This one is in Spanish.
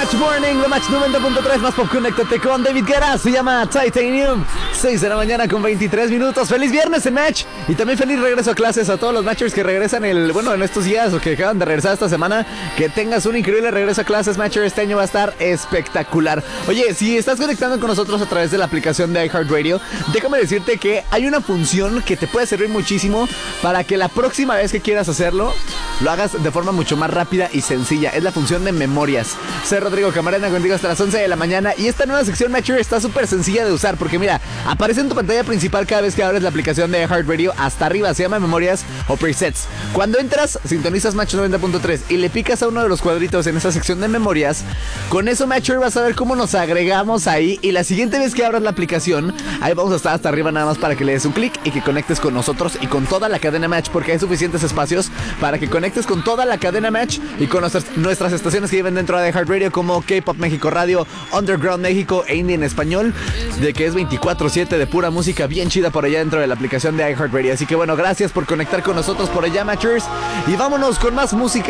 Match Morning, The Match 90.3 más pop. Conéctate con David Guerra, se llama Titanium. 6 de la mañana con 23 minutos. Feliz viernes en Match. Y también feliz regreso a clases a todos los Matchers que regresan en estos días o que acaban de regresar esta semana. Que tengas un increíble regreso a clases, Matcher. Este año va a estar espectacular. Oye, si estás conectando con nosotros a través de la aplicación de iHeartRadio, déjame decirte que hay una función que te puede servir muchísimo para que la próxima vez que quieras hacerlo, lo hagas de forma mucho más rápida y sencilla. Es la función de memorias. Soy Rodrigo Camarena contigo hasta las 11 de la mañana. Y esta nueva sección Matcher está súper sencilla de usar porque mira, aparece en tu pantalla principal cada vez que abres la aplicación de iHeartRadio. Hasta arriba se llama memorias o presets. Cuando entras, sintonizas Match 90.3 y le picas a uno de los cuadritos en esa sección de memorias. Con eso Matcher vas a ver cómo nos agregamos ahí. Y la siguiente vez que abras la aplicación, ahí vamos a estar hasta arriba nada más para que le des un clic y que conectes con nosotros y con toda la cadena Match, porque hay suficientes espacios para que conectes con toda la cadena Match y con nuestras estaciones que lleven dentro de iHeartRadio como K-Pop México Radio, Underground México e Indie en español, de que es 24/7 de pura música bien chida por allá dentro de la aplicación de iHeartRadio. Así que bueno, gracias por conectar con nosotros por allá, Matchers, y vámonos con más música.